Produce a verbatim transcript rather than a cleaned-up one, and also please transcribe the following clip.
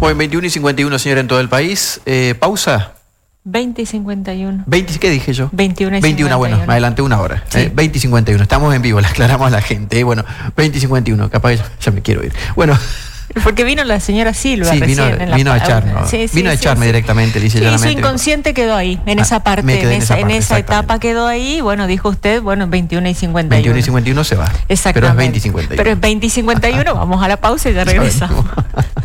Bueno, veintiuno y cincuenta y uno, señor, en todo el país. Eh, pausa. veinte y cincuenta y uno. veinte, ¿qué dije yo? veintiuno y veintiuno, cincuenta y uno. bueno, me adelanté una hora. Sí. Eh, veinte y cincuenta y uno, estamos en vivo, le aclaramos a la gente. Eh, bueno, veinte y cincuenta y uno, capaz ya, ya me quiero ir. Bueno. Porque vino la señora Silva sí, recién. Vino, en la vino a echarnos. Sí, sí, vino a echarme sí, directamente, dice sí, llanamente. su inconsciente quedó ahí, en ah, esa parte, en, en esa, parte, en esa etapa quedó ahí. Bueno, dijo usted, bueno, veintiuno y cincuenta y uno. veintiuno y cincuenta y uno se va. Exactamente. Pero es veinte y cincuenta y uno. Pero es veinte y cincuenta y uno, vamos a la pausa y ya regresamos.